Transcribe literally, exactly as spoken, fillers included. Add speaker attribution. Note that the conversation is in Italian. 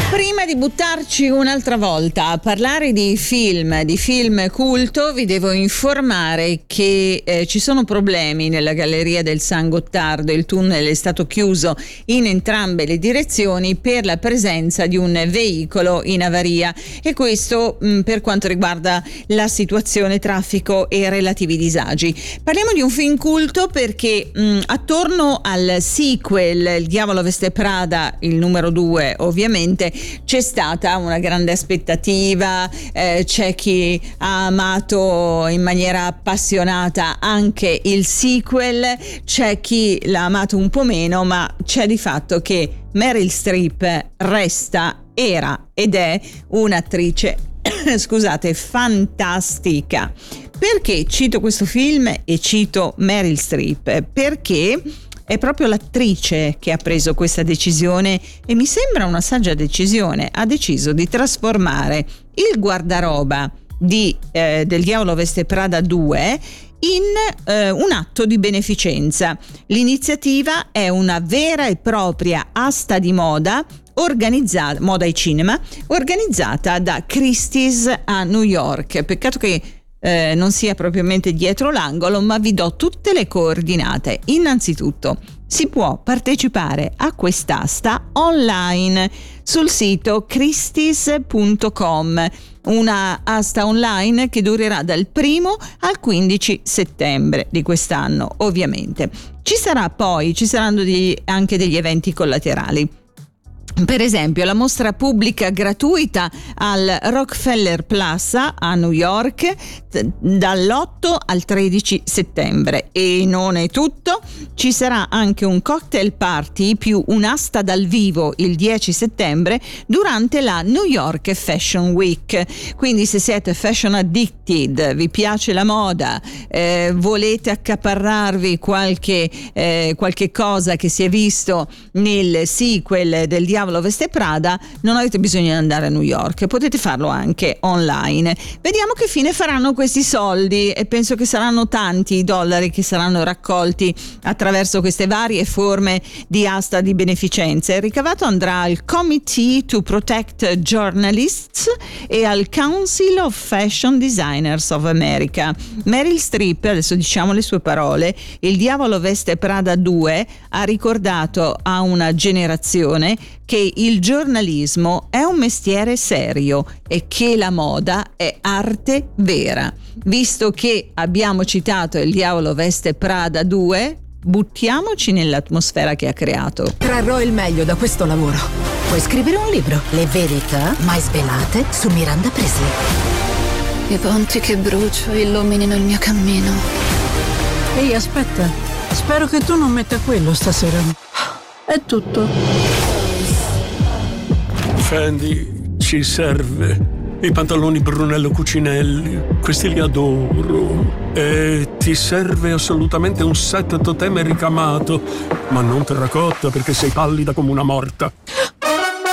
Speaker 1: Prima di buttarci un'altra volta a parlare di film, di film culto, vi devo informare che eh, ci sono problemi nella Galleria del San Gottardo. Il tunnel è stato chiuso in entrambe le direzioni per la presenza di un veicolo in avaria, e questo mh, per quanto riguarda la situazione traffico e relativi disagi. Parliamo di un film culto perché mh, attorno al sequel Il Diavolo Veste Prada, il numero due ovviamente, c'è stata una grande aspettativa, eh, c'è chi ha amato in maniera appassionata anche il sequel, c'è chi l'ha amato un po' meno, ma c'è di fatto che Meryl Streep resta, era ed è un'attrice scusate, fantastica. Perché cito questo film e cito Meryl Streep? Perché è proprio l'attrice che ha preso questa decisione, e mi sembra una saggia decisione. Ha deciso di trasformare il guardaroba di eh, del Diavolo Veste Prada due in eh, un atto di beneficenza. L'iniziativa è una vera e propria asta di moda organizzata, moda e cinema, organizzata da Christie's a New York. Peccato che Eh, non sia propriamente dietro l'angolo, ma vi do tutte le coordinate. Innanzitutto si può partecipare a quest'asta online sul sito christies punto com, una asta online che durerà dal primo al quindici settembre di quest'anno. Ovviamente ci sarà poi ci saranno degli, anche degli eventi collaterali. Per esempio la mostra pubblica gratuita al Rockefeller Plaza a New York dall'otto al tredici settembre. E non è tutto, ci sarà anche un cocktail party più un'asta dal vivo il dieci settembre durante la New York Fashion Week. Quindi se siete fashion addicted, vi piace la moda, eh, volete accaparrarvi qualche, eh, qualche cosa che si è visto nel sequel del Diavolo Veste Prada, non avete bisogno di andare a New York, potete farlo anche online. Vediamo che fine faranno questi soldi, e penso che saranno tanti i dollari che saranno raccolti attraverso queste varie forme di asta di beneficenza. Il ricavato andrà al Committee to Protect Journalists e al Council of Fashion Designers of America. Meryl Streep, adesso diciamo le sue parole: il Diavolo Veste Prada due ha ricordato a una generazione che il giornalismo è un mestiere serio e che la moda è arte vera. Visto che abbiamo citato Il Diavolo Veste Prada due, buttiamoci nell'atmosfera che ha creato.
Speaker 2: Trarrò il meglio da questo lavoro. Puoi scrivere un libro. Le verità mai svelate su Miranda Priestly.
Speaker 3: I ponti che brucio illuminino il mio cammino.
Speaker 4: Ehi, aspetta. Spero che tu non metta quello stasera. È tutto.
Speaker 5: Fendi ci serve. I pantaloni Brunello Cucinelli, questi li adoro. E ti serve assolutamente un set toteme ricamato, ma non terracotta perché sei pallida come una morta.